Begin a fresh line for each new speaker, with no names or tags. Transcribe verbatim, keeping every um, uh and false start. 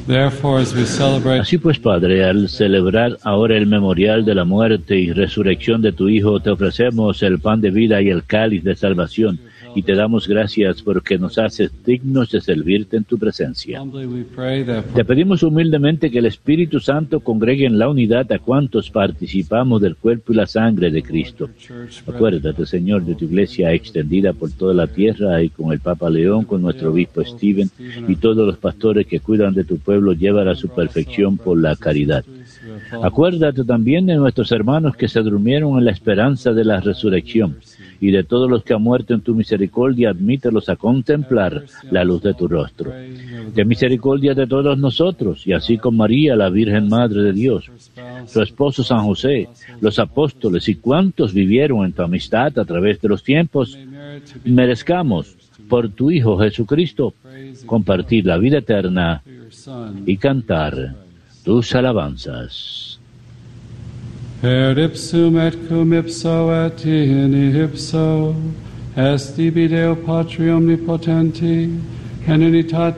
Therefore, as we celebrate...
Así pues, Padre, al celebrar ahora el memorial de la muerte y resurrección de tu Hijo, te ofrecemos el pan de vida y el cáliz de salvación, y te damos gracias porque nos haces dignos de servirte en tu presencia. Te pedimos humildemente que el Espíritu Santo congregue en la unidad a cuantos participamos del cuerpo y la sangre de Cristo. Acuérdate, Señor, de tu iglesia extendida por toda la tierra y con el Papa León, con nuestro obispo Stephen y todos los pastores que cuidan de tu pueblo, llévala a su perfección por la caridad. Acuérdate también de nuestros hermanos que se durmieron en la esperanza de la resurrección, y de todos los que han muerto en tu misericordia, admítelos a contemplar la luz de tu rostro. Ten misericordia de todos nosotros, y así con María, la Virgen Madre de Dios, su esposo San José, los apóstoles y cuantos vivieron en tu amistad a través de los tiempos, merezcamos, por tu Hijo Jesucristo, compartir la vida eterna y cantar tus alabanzas.
Per ipsum et cum ipso et in ipso est tibi Deo Patri omnipotenti, in unitate